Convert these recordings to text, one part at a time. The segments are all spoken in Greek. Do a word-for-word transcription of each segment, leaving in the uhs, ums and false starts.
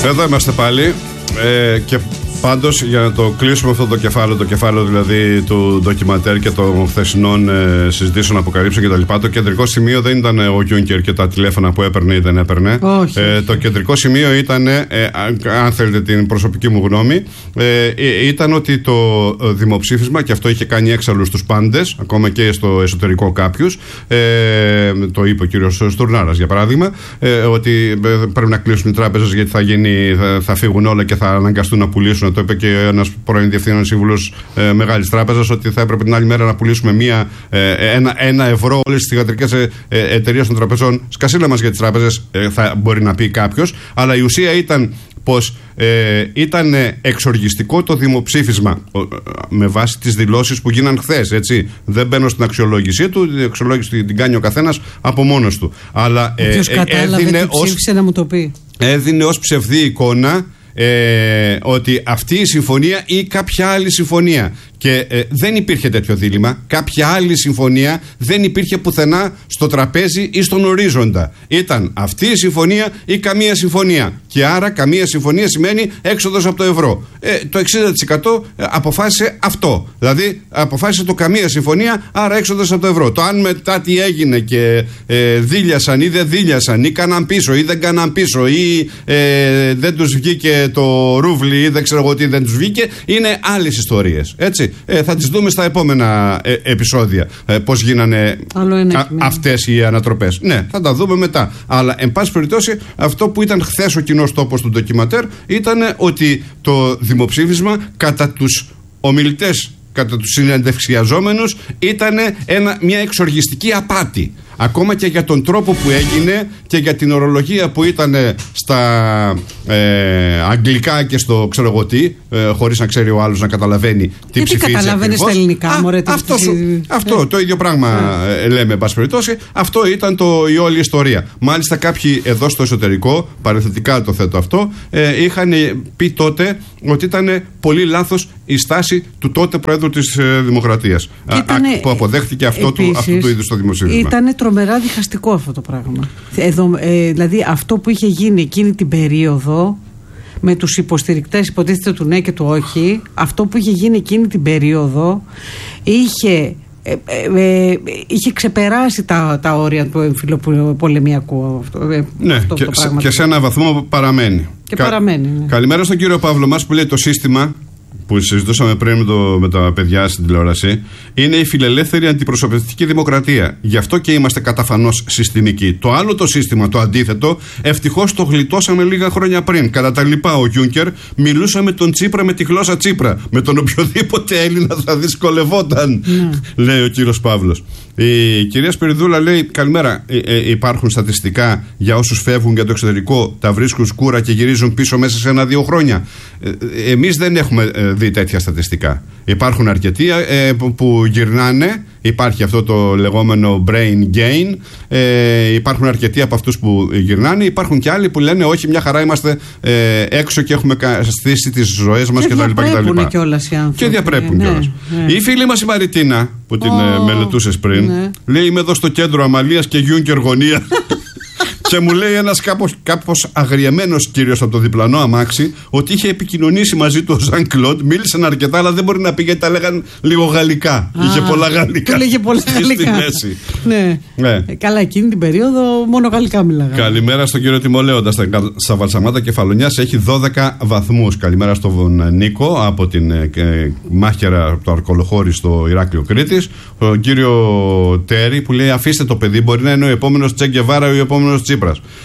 Εδώ είμαστε πάλι ε, και πάντως για να το κλείσουμε αυτό το κεφάλαιο, το κεφάλαιο δηλαδή του ντοκιμαντέρ και των χθεσινών ε, συζητήσεων, αποκαλύψεων κτλ. Το κεντρικό σημείο δεν ήταν ο Γιούνκερ και τα τηλέφωνα που έπαιρνε ή δεν έπαιρνε. Όχι. Ε, το κεντρικό σημείο ήταν, ε, αν θέλετε την προσωπική μου γνώμη, ε, ήταν ότι το δημοψήφισμα, και αυτό είχε κάνει έξαλλους τους πάντες, ακόμα και στο εσωτερικό κάποιους, ε, το είπε ο κύριος Στουρνάρας για παράδειγμα, ε, ότι πρέπει να κλείσουν οι τράπεζες γιατί θα, γίνει, θα, θα φύγουν όλα και θα αναγκαστούν να πουλήσουν. Το είπε και ένας πρώην διευθύνων σύμβουλος ε, μεγάλης τράπεζας, ότι θα έπρεπε την άλλη μέρα να πουλήσουμε μία, ε, ένα, ένα ευρώ όλες τις θηγατρικές ε, ε, εταιρείες των τραπεζών. Σκασίλα μας για τις τράπεζες, ε, θα μπορεί να πει κάποιος. Αλλά η ουσία ήταν πως ε, ήταν εξοργιστικό το δημοψήφισμα ε, με βάση τις δηλώσεις που γίναν χθες. Έτσι. Δεν μπαίνω στην αξιολόγησή του, την αξιολόγηση την κάνει ο καθένας από μόνος του. Αλλά ε, ποιος κατάλαβε τι ψήφισε ως, να μου το πει. Έδινε ως ψευδή εικόνα Ε, ότι αυτή η συμφωνία ή κάποια άλλη συμφωνία. Και ε, δεν υπήρχε τέτοιο δίλημμα. Κάποια άλλη συμφωνία δεν υπήρχε πουθενά στο τραπέζι ή στον ορίζοντα. Ήταν αυτή η συμφωνία ή καμία συμφωνία. Και άρα καμία συμφωνία σημαίνει έξοδος από το ευρώ. Ε, το εξήντα τοις εκατό αποφάσισε αυτό. Δηλαδή αποφάσισε το καμία συμφωνία, άρα έξοδος από το ευρώ. Το αν μετά τι έγινε και ε, δίλιασαν ή δεν δίλιασαν, ή κάναν πίσω ή δεν κάναν πίσω, ή ε, δεν τους βγήκε το ρούβλι ή δεν ξέρω εγώ τι δεν τους βγήκε, είναι άλλες ιστορίες. Έτσι. Ε, θα τις δούμε στα επόμενα ε, επεισόδια ε, πώς γίνανε α, αυτές οι ανατροπές. Ναι, θα τα δούμε μετά. Αλλά εν πάση περιπτώσει, αυτό που ήταν χθες ο κοινός τόπος του ντοκιμαντέρ ήταν ότι το δημοψήφισμα κατά τους ομιλητές, κατά τους συνεντευξιαζόμενους, ήταν ένα, μια εξοργιστική απάτη. Ακόμα και για τον τρόπο που έγινε και για την ορολογία που ήταν στα ε, αγγλικά και στο ξέρω εγώ τι, ε, χωρίς να ξέρει ο άλλος να καταλαβαίνει τι ψηφίζει. Γιατί καταλαβαίνει στα ελληνικά, Α, μωρέ, αυτό, σου, αυτό ε. το ίδιο πράγμα ε. λέμε, εν πάση περιπτώσει. Αυτό ήταν το, η όλη ιστορία. Μάλιστα κάποιοι εδώ στο εσωτερικό, παρενθετικά το θέτω αυτό, ε, είχαν πει τότε ότι ήταν πολύ λάθος η στάση του τότε Πρόεδρου της ε, Δημοκρατίας. Ήτανε, α, που αποδέχτηκε αυτό επίσης, του, αυτού του είδους το δημοψήφισμα. Ήτανε τρομερά διχαστικό αυτό το πράγμα. Εδώ, ε, δηλαδή αυτό που είχε γίνει εκείνη την περίοδο με τους υποστηρικτές υποτίθεται του ναι και του όχι, αυτό που είχε γίνει εκείνη την περίοδο είχε, ε, ε, ε, είχε ξεπεράσει τα, τα όρια του εμφυλοπολεμιακού αυτό, ε, ναι, αυτό και, το πράγμα. Και σε έναν βαθμό παραμένει. Και Κα, παραμένει ναι. Καλημέρα στον κύριο Παύλο μας που λέει το σύστημα που συζητούσαμε πριν με, το, με τα παιδιά στην τηλεόραση, είναι η φιλελεύθερη αντιπροσωπευτική δημοκρατία. Γι' αυτό και είμαστε καταφανώς συστημικοί. Το άλλο το σύστημα, το αντίθετο, ευτυχώς το γλιτώσαμε λίγα χρόνια πριν. Κατά τα λοιπά, ο Γιούνκερ μιλούσε με τον Τσίπρα με τη γλώσσα Τσίπρα. Με τον οποιοδήποτε Έλληνα θα δυσκολευόταν, mm. λέει ο κύριος Παύλος. Η κυρία Σπυριδούλα λέει: καλημέρα. Ε, ε, υπάρχουν στατιστικά για όσους φεύγουν για το εξωτερικό, τα βρίσκουν σκούρα και γυρίζουν πίσω μέσα σε ένα-δύο χρόνια. Ε, ε, εμείς δεν έχουμε ε, δει τέτοια στατιστικά. Υπάρχουν αρκετοί ε, που, που γυρνάνε. Υπάρχει αυτό το λεγόμενο brain gain. Ε, υπάρχουν αρκετοί από αυτούς που γυρνάνε. Υπάρχουν και άλλοι που λένε: όχι, μια χαρά είμαστε ε, έξω και έχουμε στήσει τις ζωές μας κτλ. Και διαπρέπουν κιόλας οι άνθρωποι. Και διαπρέπουν ναι, κιόλας. Ναι. Η φίλη μας η Μαριτίνα, που την oh, μελετούσες πριν, ναι. λέει: είμαι εδώ στο κέντρο Αμαλίας και Γιούνκερ γωνία. Και μου λέει ένας κάπως, κάπως αγριεμένος κύριος από το διπλανό αμάξι ότι είχε επικοινωνήσει μαζί του ο Ζαν Κλοντ. Μίλησαν αρκετά, αλλά δεν μπορεί να πει γιατί τα λέγαν λίγο γαλλικά. Α, είχε πολλά γαλλικά. Λέγε πολλά γαλλικά. Στη ναι. ναι. Ε, καλά, εκείνη την περίοδο μόνο γαλλικά μιλάγανε. Καλημέρα στον κύριο Τιμολέοντα. Στα, στα Βαλσαμάτα Κεφαλονιάς έχει δώδεκα βαθμούς. Καλημέρα στον Νίκο από την ε, μάχαιρα από το Αρκολοχώρι στο Ηράκλειο Κρήτης. Ο κύριο Τέρι που λέει: αφήστε το παιδί, μπορεί να είναι ο επόμενος Τσε Γκεβάρα ή ο επόμενος Τσίπρας.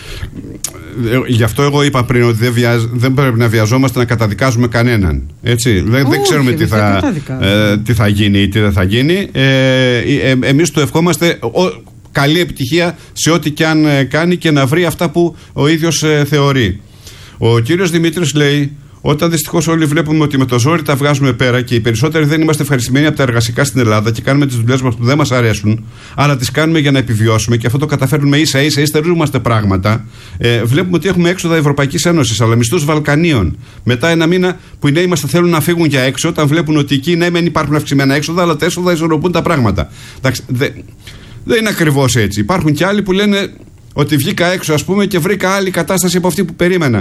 Γι' αυτό εγώ είπα πριν ότι δεν, βιαζ, δεν πρέπει να βιαζόμαστε να καταδικάζουμε κανέναν. Έτσι. Δεν, Όχι, δεν ξέρουμε τι θα, ε, τι θα γίνει ή τι δεν θα γίνει. Ε, ε, εμείς του ευχόμαστε ο, καλή επιτυχία σε ό,τι και αν κάνει και να βρει αυτά που ο ίδιος ε, θεωρεί. Ο κύριος Δημήτρης λέει: όταν δυστυχώς όλοι βλέπουμε ότι με το ζόρι τα βγάζουμε πέρα και οι περισσότεροι δεν είμαστε ευχαριστημένοι από τα εργασικά στην Ελλάδα και κάνουμε τις δουλειές μας που δεν μας αρέσουν, αλλά τις κάνουμε για να επιβιώσουμε και αυτό το καταφέρνουμε ίσα ίσα, υστερούμαστε πράγματα. Ε, βλέπουμε ότι έχουμε έξοδα Ευρωπαϊκής Ένωσης, αλλά μισθούς Βαλκανίων. Μετά ένα μήνα που οι νέοι μας θα θέλουν να φύγουν για έξω, όταν βλέπουν ότι εκεί ναι, μεν υπάρχουν αυξημένα έξοδα, αλλά τα έσοδα ισορροπούν τα πράγματα. Εντάξει, δεν, δεν είναι ακριβώς έτσι. Υπάρχουν και άλλοι που λένε: Ότι βγήκα έξω, ας πούμε, και βρήκα άλλη κατάσταση από αυτή που περίμενα. Ε,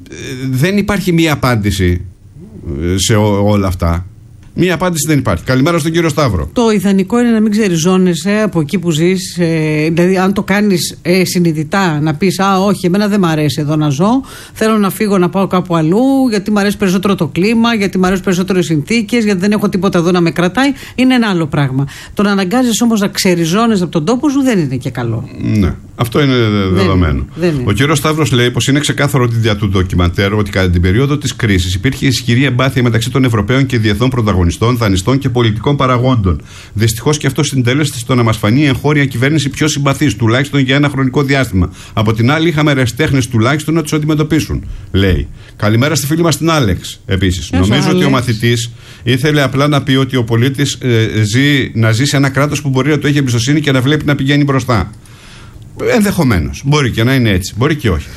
δεν υπάρχει μία απάντηση σε ό, όλα αυτά. Μία απάντηση δεν υπάρχει. Καλημέρα στον κύριο Σταύρο. Το ιδανικό είναι να μην ξεριζώνεσαι από εκεί που ζεις. Ε, δηλαδή, αν το κάνεις ε, συνειδητά, να πεις «Α, όχι, εμένα δεν μ' αρέσει εδώ να ζω. Θέλω να φύγω να πάω κάπου αλλού, γιατί μ' αρέσει περισσότερο το κλίμα, γιατί μ' αρέσει περισσότερο οι συνθήκες, γιατί δεν έχω τίποτα εδώ να με κρατάει». Είναι ένα άλλο πράγμα. Το να αναγκάζεσαι όμως να ξεριζώνεσαι από τον τόπο σου δεν είναι και καλό. Ναι, αυτό είναι δεδομένο. Δεν είναι. Ο κύριος Σταύρος λέει πως είναι ξεκάθαρο ότι δια του ντοκιμαντέρ ότι κατά την περίοδο της κρίσης υπήρχε ισχυρή εμπάθεια μεταξύ των Ευρωπαίων και διεθνών πρωταγωνιστών, δανειστών και πολιτικών παραγόντων. Δυστυχώς και αυτό συντέλεσε στο να μας φανεί η εγχώρια κυβέρνηση πιο συμπαθής, τουλάχιστον για ένα χρονικό διάστημα. Από την άλλη, είχαμε ερασιτέχνες τουλάχιστον να τους αντιμετωπίσουν, λέει. Καλημέρα στη φίλη μας την Άλεξ, επίσης. Νομίζω Άλεξ. ότι ο μαθητής ήθελε απλά να πει ότι ο πολίτης ε, ζει, να ζει σε ένα κράτος που μπορεί να του έχει εμπιστοσύνη και να βλέπει να πηγαίνει μπροστά. Ενδεχομένως. Μπορεί και να είναι έτσι. Μπορεί και όχι.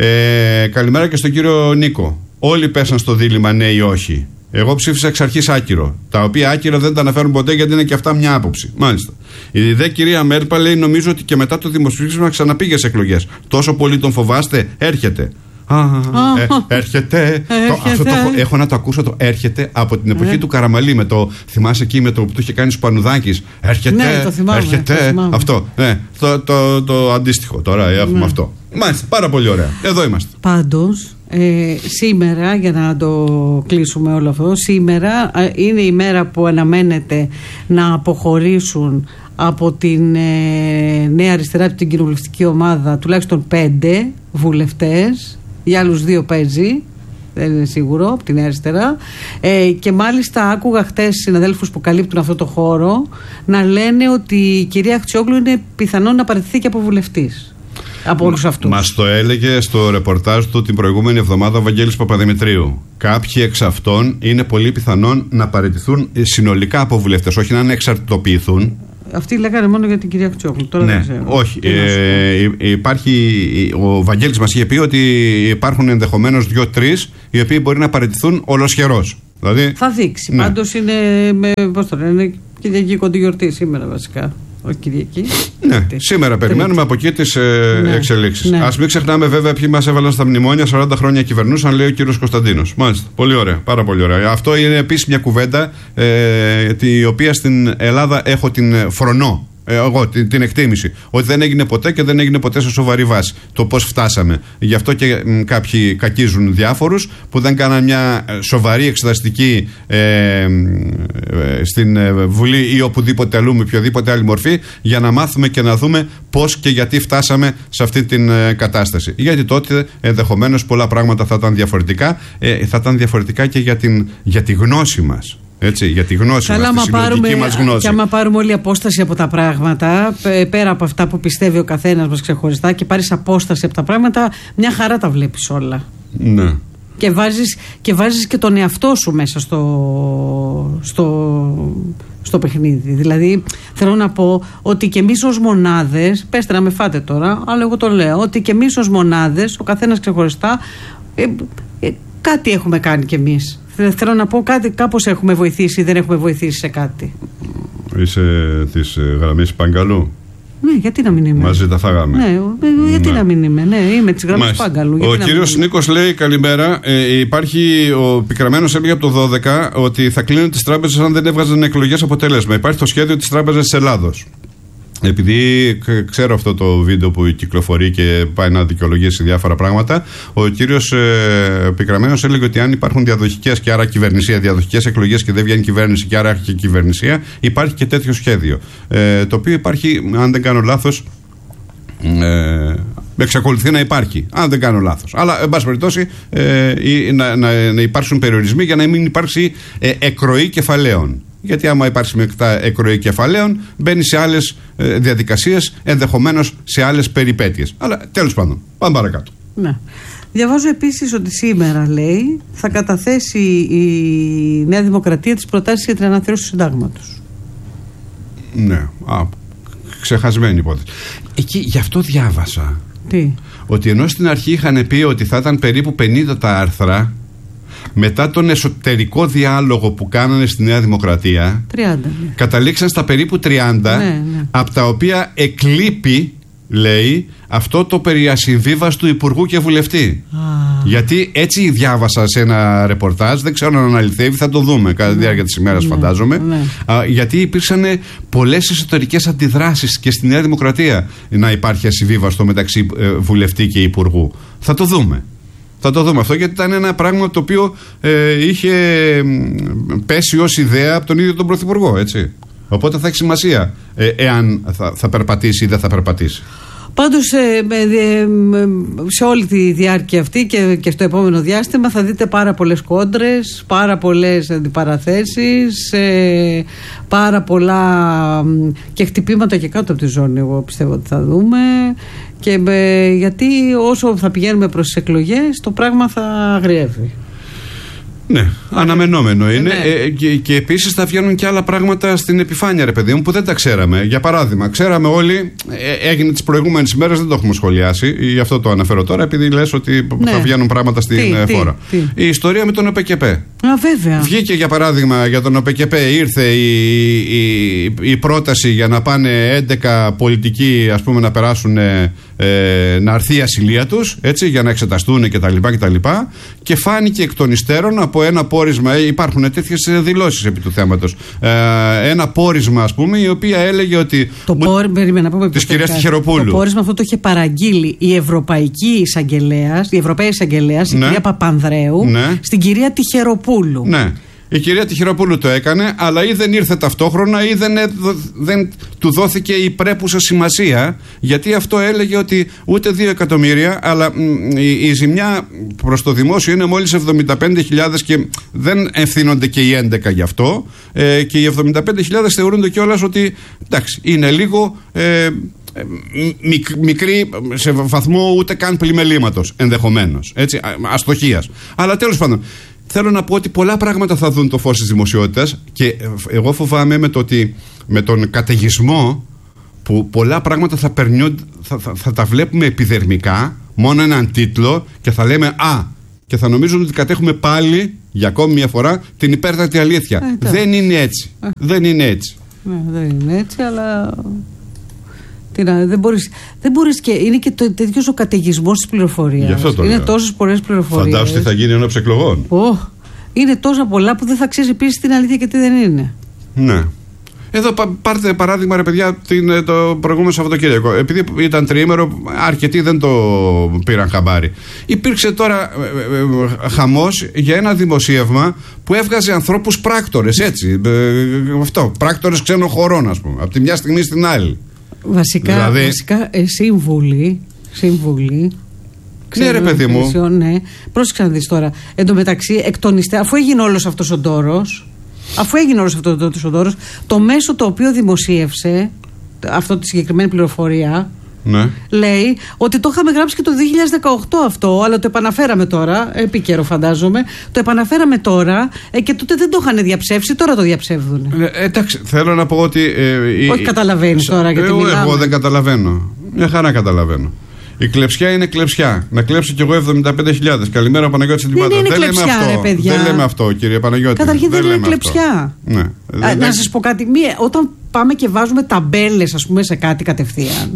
Ε, καλημέρα και στον κύριο Νίκο. Όλοι πέσαν στο δίλημμα ναι ή όχι. Εγώ ψήφισα εξ αρχής άκυρο. Τα οποία άκυρα δεν τα αναφέρουν ποτέ γιατί είναι και αυτά μια άποψη. Μάλιστα. Η δε κυρία Μέρπα λέει: νομίζω ότι και μετά το δημοψήφισμα ξαναπήγε σε εκλογές. Τόσο πολύ τον φοβάστε, έρχεται. Α, ε, έρχεται. Το, αυτό το, έχω να το ακούσω το έρχεται από την εποχή ε. του Καραμαλή. Με το, θυμάσαι εκεί με το που του είχε κάνει Σπανουδάκης. Έρχεται. Ναι, το θυμάμαι, έρχεται. Το αυτό. Ναι, το, το, το, το αντίστοιχο. Τώρα έχουμε ναι. αυτό. Μάλιστα, πάρα πολύ ωραία. Εδώ είμαστε. Πάντως, ε, σήμερα, για να το κλείσουμε όλο αυτό, σήμερα ε, είναι η μέρα που αναμένεται να αποχωρήσουν από την ε, Νέα Αριστερά, από την κοινοβουλευτική ομάδα, τουλάχιστον πέντε βουλευτές. Για άλλους δύο παίζει, δεν είναι σίγουρο, από τη Νέα Αριστερά. Ε, και μάλιστα άκουγα χτες συναδέλφους που καλύπτουν αυτό το χώρο να λένε ότι η κυρία Χτσιόγλου είναι πιθανόν να παραιτηθεί και από βουλευτής. Από όλους αυτούς. Μας το έλεγε στο ρεπορτάζ του την προηγούμενη εβδομάδα ο Βαγγέλης Παπαδημητρίου. Κάποιοι εξ αυτών είναι πολύ πιθανόν να παραιτηθούν συνολικά από βουλευτές, όχι να εξαρτητοποιηθούν. Αυτοί λέγανε μόνο για την κυρία Χτσιόγλου. Τώρα ναι, δεν ξέρω. όχι. Ε, υπάρχει, ο Βαγγέλης μας είχε πει ότι υπάρχουν ενδεχομένως δύο-τρεις οι οποίοι μπορεί να παραιτηθούν ολοσχερός. Δηλαδή, θα δείξει. Ναι. Πάντως είναι, πώς το λένε, είναι Κυριακή κοντή γιορτή σήμερα βασικά. Όχι Κυριακή. Ναι, σήμερα περιμένουμε από εκεί τις ε, ναι. εξελίξεις. Ναι. Ας μην ξεχνάμε βέβαια ποιοι μας έβαλαν στα μνημόνια, σαράντα χρόνια κυβερνούσαν, λέει ο κύριος Κωνσταντίνος. Μάλιστα. Πολύ ωραία. Πάρα πολύ ωραία. Αυτό είναι επίσης μια κουβέντα ε, η οποία στην Ελλάδα έχω την φρονώ. Εγώ την, την εκτίμηση ότι δεν έγινε ποτέ και δεν έγινε ποτέ σε σοβαρή βάση το πώς φτάσαμε. Γι' αυτό και μ, κάποιοι κακίζουν διάφορους που δεν κάναν μια σοβαρή εξεταστική ε, ε, στην ε, Βουλή ή οπουδήποτε αλλού με οποιοδήποτε άλλη μορφή για να μάθουμε και να δούμε πώς και γιατί φτάσαμε σε αυτή την ε, κατάσταση. Γιατί τότε ενδεχομένως πολλά πράγματα θα ήταν διαφορετικά, ε, θα ήταν διαφορετικά και για, την, για τη γνώση μας. Έτσι, για τη γνώση Καλά, μας, τη συλλογική μας γνώση. Και άμα πάρουμε όλη απόσταση από τα πράγματα, πέρα από αυτά που πιστεύει ο καθένας μας ξεχωριστά και πάρεις απόσταση από τα πράγματα, μια χαρά τα βλέπεις όλα. Ναι. Και βάζεις και, βάζεις και τον εαυτό σου μέσα στο, στο, στο παιχνίδι. Δηλαδή, θέλω να πω ότι και εμείς ως μονάδες, πέστε να με φάτε τώρα, αλλά εγώ το λέω, ότι και εμείς ως μονάδες, ο καθένας ξεχωριστά, ε, ε, κάτι έχουμε κάνει κι εμείς. Θέλω να πω κάτι, κάπως έχουμε βοηθήσει ή δεν έχουμε βοηθήσει σε κάτι. Είσαι της γραμμής Παγκαλού. Ναι, γιατί να μην είμαι. Μαζί τα φάγαμε. Ναι, γιατί ναι. να μην είμαι. Ναι, είμαι της γραμμής Παγκαλού. Ο κύριος Νίκος λέει καλημέρα. Ε, υπάρχει, ο Πικραμένος έλεγε από το δώδεκα ότι θα κλείνουν τις τράπεζες αν δεν έβγαζαν εκλογές αποτέλεσμα. Υπάρχει το σχέδιο της Τράπεζας της Ελλάδος. Επειδή ξέρω αυτό το βίντεο που κυκλοφορεί και πάει να δικαιολογήσει διάφορα πράγματα, ο κύριος ε, Πικραμένος έλεγε ότι αν υπάρχουν διαδοχικές και άρα κυβερνησία, διαδοχικές εκλογές και δεν βγαίνει κυβέρνηση και άρα έχει και κυβερνησία, υπάρχει και τέτοιο σχέδιο. Ε, το οποίο υπάρχει, αν δεν κάνω λάθος, ε, εξακολουθεί να υπάρχει, αν δεν κάνω λάθος. Αλλά, εν πάση περιπτώσει, ε, να, να, να υπάρξουν περιορισμοί για να μην υπάρξει ε, εκροή κεφαλαίων. Γιατί άμα υπάρξει μεικτά εκροή κεφαλαίων, μπαίνει σε άλλες ε, διαδικασίες, ενδεχομένως σε άλλες περιπέτειες. Αλλά τέλος πάντων, πάμε παρακάτω. Ναι. Διαβάζω επίσης ότι σήμερα, λέει, θα καταθέσει η Νέα Δημοκρατία τις προτάσεις για την αναθεώρηση του συντάγματος. Ναι. Α, ξεχασμένη υπόθεση. Εκεί γι' αυτό διάβασα. Τι? Ότι ενώ στην αρχή είχαν πει ότι θα ήταν περίπου πενήντα τα άρθρα, μετά τον εσωτερικό διάλογο που κάνανε στη Νέα Δημοκρατία, τριάντα, ναι. καταλήξαν στα περίπου τριάντα, ναι, ναι. από τα οποία εκλείπει λέει αυτό το περί ασυμβίβαστου υπουργού και βουλευτή. Ah. Γιατί έτσι διάβασα σε ένα ρεπορτάζ, δεν ξέρω αν αληθεύει, θα το δούμε κατά τη διάρκεια της ημέρας, ναι, φαντάζομαι. Ναι. Α, γιατί υπήρξαν πολλές εσωτερικές αντιδράσεις και στη Νέα Δημοκρατία να υπάρχει ασυμβίβαστο μεταξύ ε, βουλευτή και υπουργού. Θα το δούμε. Θα το δούμε αυτό, γιατί ήταν ένα πράγμα το οποίο ε, είχε πέσει ως ιδέα από τον ίδιο τον Πρωθυπουργό, έτσι. Οπότε θα έχει σημασία ε, εάν θα, θα περπατήσει ή δεν θα περπατήσει. Πάντως σε όλη τη διάρκεια αυτή και, και στο επόμενο διάστημα θα δείτε πάρα πολλές κόντρες, πάρα πολλές αντιπαραθέσεις, πάρα πολλά και χτυπήματα και κάτω από τη ζώνη, εγώ πιστεύω ότι θα δούμε. Και γιατί όσο θα πηγαίνουμε προς τις εκλογές το πράγμα θα αγριεύει. Ναι, αναμενόμενο είναι. Ναι. Ε, και, και επίσης θα βγαίνουν και άλλα πράγματα στην επιφάνεια, ρε παιδί μου, που δεν τα ξέραμε. Για παράδειγμα, ξέραμε όλοι, ε, έγινε τις προηγούμενες ημέρες, δεν το έχουμε σχολιάσει, γι' αυτό το αναφέρω τώρα, επειδή λες ότι ναι. θα βγαίνουν πράγματα στην τι, φόρα. Τι, τι. Η ιστορία με τον ΟΠΕΚΕΠΕ. Α, βέβαια. Βγήκε για παράδειγμα για τον ΟΠΕΚΕΠΕ, ήρθε η, η, η πρόταση για να πάνε έντεκα πολιτικοί, ας πούμε, να περάσουν, ε, να αρθεί η ασυλία τους, έτσι, για να εξεταστούν κτλ. κτλ. Και φάνηκε εκ των υστέρων από ένα πόρισμα, υπάρχουν τέτοιες δηλώσεις επί του θέματος. Ε, ένα πόρισμα, ας πούμε, η οποία έλεγε ότι. Το πόρισμα της κυρίας Τιχεροπούλου. Το πόρισμα αυτό το είχε παραγγείλει η Ευρωπαϊκή Εισαγγελέας, η Ευρωπαϊκή Εισαγγελέας, η ναι. κυρία Παπανδρέου, ναι. στην κυρία Τιχεροπούλου. Ναι. Η κυρία Τιχεροπούλου το έκανε, αλλά ή δεν ήρθε ταυτόχρονα ή δεν, δεν του δόθηκε η πρέπουσα σημασία, γιατί αυτό έλεγε ότι ούτε δύο εκατομμύρια, αλλά μ, η, η ζημιά προς το δημόσιο είναι μόλις εβδομήντα πέντε χιλιάδες και δεν ευθύνονται και οι έντεκα γι' αυτό. Ε, και οι εβδομήντα πέντε χιλιάδες θεωρούνται κιόλας ότι εντάξει, είναι λίγο. Ε, Μικ, μικρή σε βαθμό ούτε καν πλημελήματος ενδεχομένως, έτσι, αστοχίας. Αλλά τέλος πάντων, θέλω να πω ότι πολλά πράγματα θα δουν το φως της δημοσιότητας και εγώ φοβάμαι με το ότι με τον καταιγισμό που πολλά πράγματα θα, περνιούν, θα, θα, θα τα βλέπουμε επιδερμικά, μόνο έναν τίτλο και θα λέμε α, και θα νομίζουν ότι κατέχουμε πάλι για ακόμη μια φορά την υπέρτατη αλήθεια. Ε, δεν είναι έτσι. Ε. Δεν είναι έτσι. Ε, δεν είναι έτσι, αλλά. Να, δεν μπορείς, δεν μπορείς και είναι και το, τέτοιος ο καταιγισμός της πληροφορίας. Είναι τόσες πολλές πληροφορίες. Φαντάσου τι θα γίνει ενώπιση εκλογών. Oh, είναι τόσα πολλά που δεν θα ξέρεις επίσης τι είναι αλήθεια και τι δεν είναι. Ναι. Εδώ πά, πάρτε παράδειγμα, ρε παιδιά, την, το προηγούμενο Σαββατοκύριακο. Επειδή ήταν τριήμερο, αρκετοί δεν το πήραν χαμπάρι. Υπήρξε τώρα ε, ε, χαμός για ένα δημοσίευμα που έβγαζε ανθρώπους πράκτορες, έτσι. Ε, αυτό, πράκτορες ξένων χωρών, ας πούμε, από τη μια στιγμή στην άλλη. Βασικά, δηλαδή, βασικά ε, σύμβουλοι, σύμβουλοι. Ναι, ρε παιδί μου. Ναι. Πρόσεξε να δεις τώρα. Εν τω μεταξύ, εκ των υστέρων, αφού έγινε όλος αυτός ο ντόρος, αφού έγινε όλος αυτός ο ντόρος, το μέσο το οποίο δημοσίευσε αυτό τη συγκεκριμένη πληροφορία, ναι. λέει ότι το είχαμε γράψει και το δύο χιλιάδες δεκαοκτώ αυτό, αλλά το επαναφέραμε τώρα, επίκαιρο φαντάζομαι, το επαναφέραμε τώρα ε, και τότε δεν το είχαν διαψεύσει, τώρα το διαψεύδουν. Ε, εντάξει, θέλω να πω ότι. Ε, Όχι, η, καταλαβαίνεις τώρα γιατί ε, μιλάμε. Εγώ δεν καταλαβαίνω. Μια χαρά καταλαβαίνω. Η κλεψιά είναι κλεψιά. Να κλέψω κι εγώ εβδομήντα πέντε χιλιάδες. Καλημέρα, Παναγιώτη στην Τιμπάτα. Δεν, δεν κλεψιά, λέμε αυτό. Ρε, δεν λέμε αυτό, κύριε Παναγιώτη. Καταρχήν δεν, δεν είναι κλεψιά. Ναι. Α, δεν... Να σας πω κάτι. Μία, όταν πάμε και βάζουμε ταμπέλες, ας πούμε, σε κάτι κατευθείαν.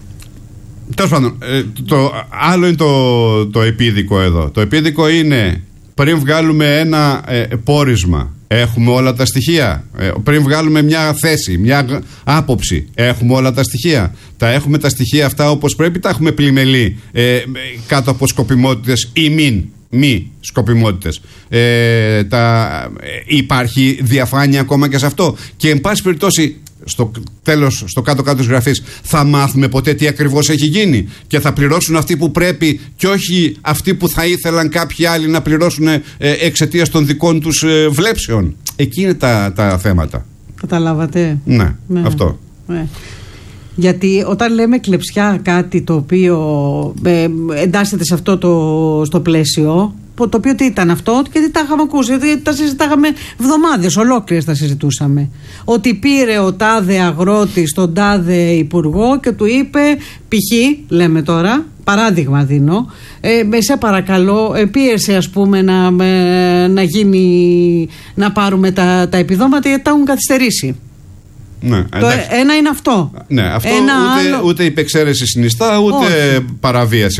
Τέλος πάντων, ε, το άλλο είναι το, το επίδικο εδώ. Το επίδικο είναι πριν βγάλουμε ένα ε, πόρισμα, έχουμε όλα τα στοιχεία. Ε, πριν βγάλουμε μια θέση, μια άποψη, έχουμε όλα τα στοιχεία. Τα έχουμε τα στοιχεία αυτά όπως πρέπει, τα έχουμε πλημελεί ε, κάτω από σκοπιμότητες ή μην, μη σκοπιμότητες. Ε, τα, ε, υπάρχει διαφάνεια ακόμα και σε αυτό. Και εν πάση περιπτώσει, στο τέλος, στο κάτω-κάτω της γραφής, θα μάθουμε ποτέ τι ακριβώς έχει γίνει και θα πληρώσουν αυτοί που πρέπει και όχι αυτοί που θα ήθελαν κάποιοι άλλοι να πληρώσουν ε, εξαιτίας των δικών τους ε, βλέψεων. Εκεί είναι τα, τα θέματα. Καταλάβατε. Ναι, ναι. αυτό. Ναι. Γιατί όταν λέμε κλεψιά κάτι το οποίο ε, εντάσσεται σε αυτό το στο πλαίσιο, το οποίο τι ήταν αυτό, γιατί τα είχαμε ακούσει, γιατί τα συζητάγαμε εβδομάδες ολόκληρες τα συζητούσαμε. Ότι πήρε ο τάδε αγρότης τον τάδε υπουργό και του είπε, π.χ. λέμε τώρα, παράδειγμα δίνω, ε, σε παρακαλώ, ε, πίεσε ας πούμε να, ε, να γίνει, να πάρουμε τα, τα επιδόματα γιατί τα έχουν καθυστερήσει. Ναι, το ένα είναι αυτό. Ναι, αυτό ένα ούτε, άλλο... ούτε υπεξαίρεση συνιστά, ούτε Όχι. παραβίαση,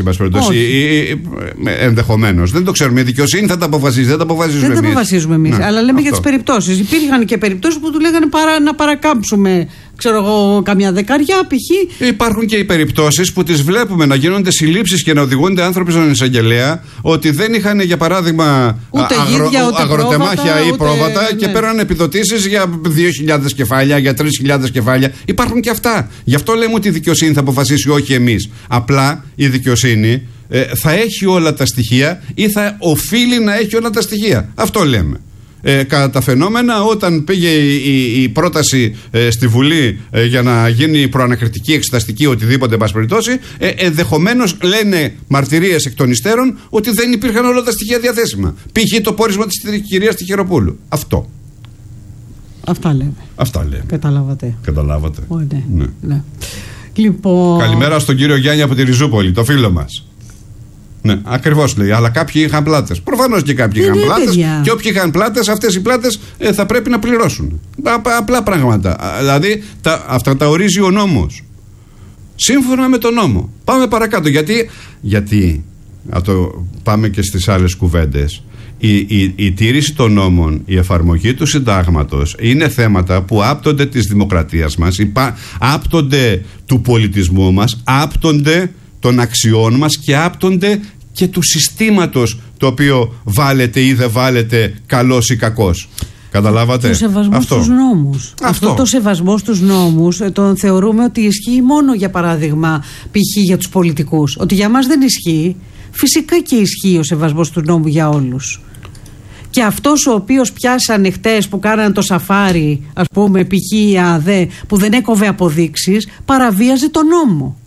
ενδεχομένως. Δεν το ξέρουμε. Η δικαιοσύνη θα τα αποφασίζει. Δεν τα αποφασίζουμε εμείς. Δεν τα αποφασίζουμε εμείς. Ναι, αλλά λέμε αυτό. για τις περιπτώσεις. Υπήρχαν και περιπτώσεις που του λέγανε παρά, να παρακάμψουμε, ξέρω εγώ, καμιά δεκαριά π.χ. Υπάρχουν και οι περιπτώσεις που τις βλέπουμε να γίνονται συλλήψεις και να οδηγούνται άνθρωποι στον εισαγγελέα ότι δεν είχαν, για παράδειγμα, ούτε αγρο, γίδια, ούτε αγροτεμάχια πρόβατα, ή ούτε, πρόβατα ναι. και πέραν επιδοτήσεις για δύο χιλιάδες κεφάλια, για τρεις χιλιάδες κεφάλια. Υπάρχουν και αυτά. Γι' αυτό λέμε ότι η δικαιοσύνη θα αποφασίσει, όχι εμείς. Απλά η δικαιοσύνη ε, θα έχει όλα τα στοιχεία ή θα οφείλει να έχει όλα τα στοιχεία. Αυτό λέμε. Ε, κατά τα φαινόμενα, όταν πήγε η, η, η πρόταση ε, στη Βουλή ε, για να γίνει προανακριτική, εξεταστική, οτιδήποτε εν πάση περιπτώσει, ε, ενδεχομένως λένε μαρτυρίες εκ των υστέρων ότι δεν υπήρχαν όλα τα στοιχεία διαθέσιμα. Π.χ. το πόρισμα της κυρίας Τυχεροπούλου. Αυτό. Αυτά λέμε. Αυτά λέμε. Καταλάβατε. Καταλάβατε. Oh, ναι. Ναι. Ναι. Λοιπόν... Καλημέρα στον κύριο Γιάννη από τη Ριζούπολη, το φίλο μας. Ναι, ακριβώς λέει. Αλλά κάποιοι είχαν πλάτες. Προφανώς και κάποιοι ναι, είχαν ναι, πλάτες. παιδιά. Και όποιοι είχαν πλάτες, αυτές οι πλάτες ε, θα πρέπει να πληρώσουν. Α, απλά πράγματα. Α, δηλαδή, τα, αυτά τα ορίζει ο νόμος. Σύμφωνα με τον νόμο. Πάμε παρακάτω. Γιατί, γιατί α, το, πάμε και στις άλλες κουβέντες. Η, η, η τήρηση των νόμων, η εφαρμογή του συντάγματος είναι θέματα που άπτονται της δημοκρατίας μας, υπά, άπτονται του πολιτισμού μας, άπτονται των αξιών μας και άπτονται και του συστήματος το οποίο βάλετε ή δεν βάλετε, καλός ή κακός. Καταλάβατε? Το σεβασμό στους νόμους. Αυτό. Αυτό το σεβασμό στους νόμους τον θεωρούμε ότι ισχύει μόνο, για παράδειγμα, π.χ. για τους πολιτικούς. Ότι για μας δεν ισχύει. Φυσικά και ισχύει ο σεβασμός του νόμου για όλους. Και αυτός ο οποίος πιάσανε χτες που κάνανε το σαφάρι, ας πούμε, π.χ. η ΑΔΕ, που δεν έκοβε αποδείξεις, παραβίαζε τον νόμο.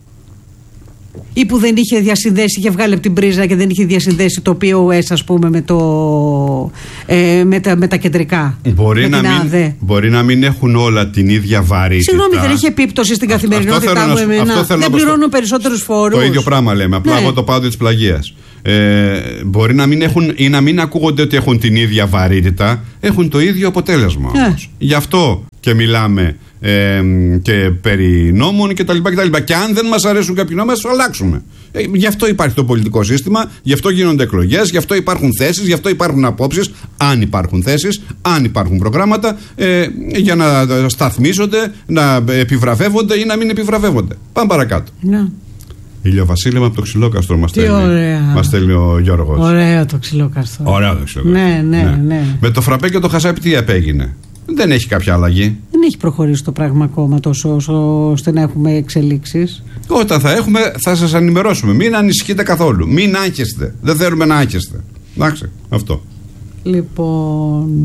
Ή που δεν είχε διασυνδέσει, είχε βγάλει από την πρίζα και δεν είχε διασυνδέσει το πι ο ες, ας πούμε, με, το, ε, με, τα, με τα κεντρικά. Μπορεί, με να την μην, ΑΔΕ. μπορεί να μην έχουν όλα την ίδια βαρύτητα. Συγγνώμη, δεν έχει επίπτωση στην καθημερινότητά μου εμένα. Δεν πληρώνω περισσότερους φόρους. Το ίδιο πράγμα λέμε. Απλά ναι. από το πάδο της πλαγίας. Ε, μπορεί να μην έχουν ή να μην ακούγονται ότι έχουν την ίδια βαρύτητα, έχουν το ίδιο αποτέλεσμα. Yeah. Γι' αυτό και μιλάμε ε, και περί νόμων και τα λοιπά και τα λοιπά. Και αν δεν μας αρέσουν κάποιοι νόμοι, ας αλλάξουμε. Ε, γι' αυτό υπάρχει το πολιτικό σύστημα, γι' αυτό γίνονται εκλογές, γι' αυτό υπάρχουν θέσεις, γι' αυτό υπάρχουν απόψεις, αν υπάρχουν θέσεις, αν υπάρχουν προγράμματα, ε, για να σταθμίζονται, να επιβραβεύονται ή να μην επιβραβεύονται. Πάμε παρακάτω. Yeah. Ηλιοβασίλεμα από το Ξυλόκαστρο μας στέλνει. Μας στέλνει ο Γιώργος. Ωραίο το Ξυλόκαστρο. Ωραίο το Ξυλόκαστρο. Ναι, ναι, ναι, ναι. Με το φραπέ και το χασάπι τι απέγινε? Δεν έχει κάποια αλλαγή. Δεν έχει προχωρήσει το πράγμα ακόμα τόσο ώστε να έχουμε εξελίξεις. Όταν θα έχουμε, θα σας ενημερώσουμε. Μην ανησυχείτε καθόλου. Μην άγχεστε. Δεν θέλουμε να άγχεστε. Εντάξει, αυτό. Λοιπόν.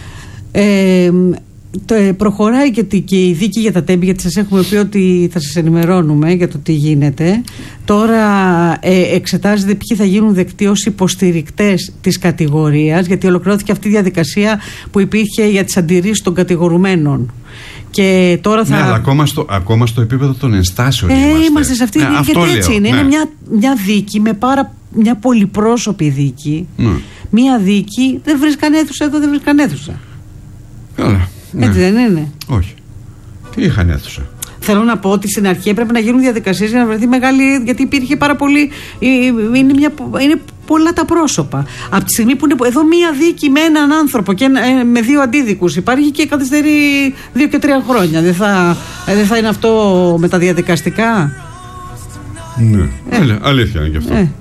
Ε, Το, ε, προχωράει και, τη, και η δίκη για τα τέμπη, γιατί σας έχουμε πει ότι θα σας ενημερώνουμε για το τι γίνεται. Τώρα ε, εξετάζεται ποιοι θα γίνουν δεκτοί ως υποστηρικτές της κατηγορίας, γιατί ολοκληρώθηκε αυτή η διαδικασία που υπήρχε για τις αντιρρήσεις των κατηγορουμένων. Και τώρα θα... Ναι, αλλά ακόμα στο, ακόμα στο επίπεδο των ενστάσεων ε, είμαστε. είμαστε σε αυτή τη ναι, δίκη, γιατί έτσι λέω, είναι. Ναι. Είναι μια, μια δίκη με πάρα, μια πολυπρόσωπη δίκη. Ναι. Μια δίκη, δεν βρίσκαν αίθουσα εδώ, δεν βρίσκαν αίθουσα. Καλά. Ναι. Έτσι δεν είναι? Όχι. Τι είχαν αίθουσα? Θέλω να πω ότι στην αρχή έπρεπε να γίνουν διαδικασίες για να βρεθεί μεγάλη. Γιατί υπήρχε πάρα πολύ. Είναι, μια, είναι πολλά τα πρόσωπα. Από τη στιγμή που είναι εδώ μία δίκη με έναν άνθρωπο και με δύο αντίδικους, υπάρχει και καθυστερεί δύο και τρία χρόνια. Δεν θα, δεν θα είναι αυτό με τα διαδικαστικά? Ναι. Ε. Αλήθεια είναι και αυτό. Ε.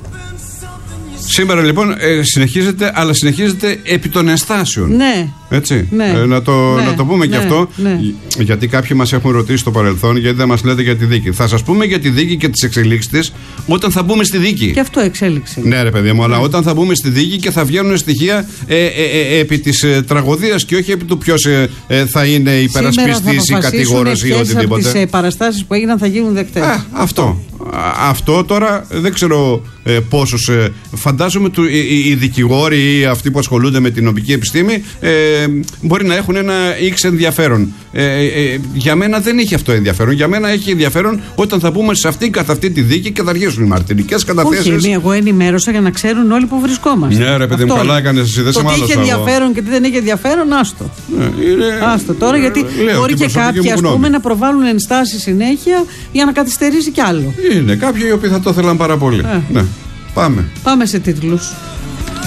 Σήμερα λοιπόν ε, συνεχίζεται, αλλά συνεχίζεται επί των ενστάσεων. Ναι. Έτσι. Ναι. Ε, να, το, ναι. να το πούμε ναι. και αυτό. Ναι. Γιατί κάποιοι μας έχουν ρωτήσει στο παρελθόν, γιατί δεν μας λέτε για τη δίκη. Θα σας πούμε για τη δίκη και τις εξελίξεις της όταν θα μπούμε στη δίκη. Και αυτό εξέλιξη. Ναι, ρε παιδί μου, ναι. αλλά όταν θα μπούμε στη δίκη και θα βγαίνουν στοιχεία ε, ε, ε, επί της ε, τραγωδίας και όχι επί του ποιος ε, ε, θα είναι υπερασπιστής ή κατηγόρος ή οτιδήποτε. Από τις ε, παραστάσεις που έγιναν θα γίνουν δεκτές. Α, αυτό. Αυτό τώρα δεν ξέρω ε, πόσους ε, φαντάζομαι του, οι, οι δικηγόροι ή αυτοί που ασχολούνται με την νομική επιστήμη ε, μπορεί να έχουν ένα X ενδιαφέρον. Ε, ε, για μένα δεν έχει αυτό ενδιαφέρον. Για μένα έχει ενδιαφέρον όταν θα μπούμε σε αυτή καθ' αυτή τη δίκη και θα αρχίσουν οι μαρτυρικές καταθέσεις. Όχι, εγώ ενημέρωσα για να ξέρουν όλοι που βρισκόμαστε. Ναι, ρε παιδί μου, καλά έκανες εσύ. Δεν σε μάλωσα. Τι έχει ενδιαφέρον και τι δεν έχει ενδιαφέρον, άστο. Ναι, είναι... Άστο τώρα, γιατί λέω, μπορεί και κάποιοι ας πούμε να προβάλλουν ενστάσεις συνέχεια για να καθυστερήσει κι άλλο. Είναι κάποιοι οι οποίοι θα το ήθελαν πάρα πολύ. Ε. Ναι. Πάμε. Πάμε σε τίτλους.